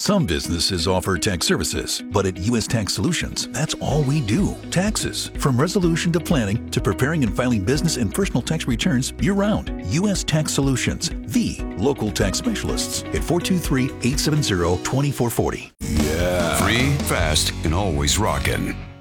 Some businesses offer tax services, but at U.S. Tax Solutions, that's all we do. Taxes. From resolution to planning to preparing and filing business and personal tax returns year-round. U.S. Tax Solutions, the local tax specialists at 423-870-2440. Yeah. Free, fast, and always rockin'.